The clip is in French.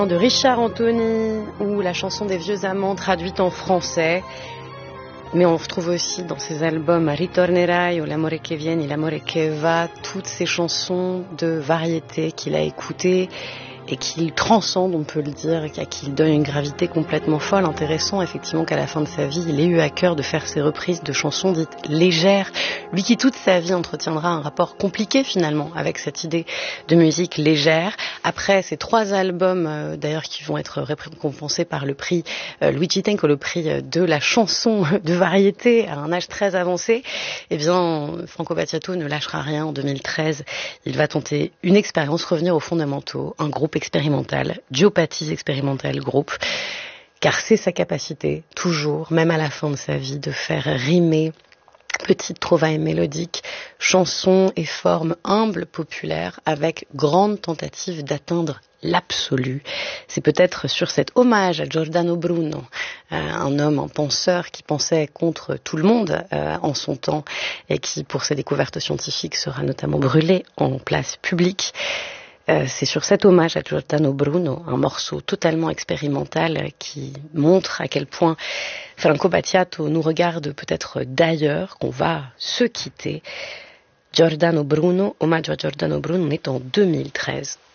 De Richard Anthony ou la chanson des vieux amants traduite en français. Mais on retrouve aussi dans ses albums Ritornerai ou L'amore che viene, L'amore che va, toutes ces chansons de variété qu'il a écoutées et qu'il transcende, on peut le dire, et qui lui donne une gravité complètement folle. Intéressant effectivement qu'à la fin de sa vie, il ait eu à cœur de faire ces reprises de chansons dites légères. Lui qui toute sa vie entretiendra un rapport compliqué finalement avec cette idée de musique légère. Après ces 3 albums d'ailleurs qui vont être récompensés par le prix Luigi Tenco, le prix de la chanson de variété à un âge très avancé, eh bien Franco Battiato ne lâchera rien. En 2013, il va tenter une expérience, revenir aux fondamentaux, un groupe expérimental, Geopathies Experimental Group, car c'est sa capacité, toujours, même à la fin de sa vie, de faire rimer petites trouvailles mélodiques, chansons et formes humbles, populaires, avec grande tentative d'atteindre l'absolu. C'est peut-être sur cet hommage à Giordano Bruno, un homme, un penseur qui pensait contre tout le monde en son temps et qui, pour ses découvertes scientifiques, sera notamment brûlé en place publique. C'est sur cet hommage à Giordano Bruno, un morceau totalement expérimental qui montre à quel point Franco Battiato nous regarde peut-être d'ailleurs, qu'on va se quitter. Giordano Bruno, hommage à Giordano Bruno, on est en 2013.